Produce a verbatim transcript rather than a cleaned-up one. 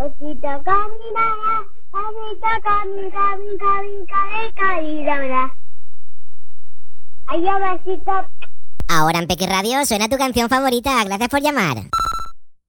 Osito caminará, osito camina, camina, camina, camina. Adiós, besito. Ahora en Peque Radio suena tu canción favorita. Gracias por llamar.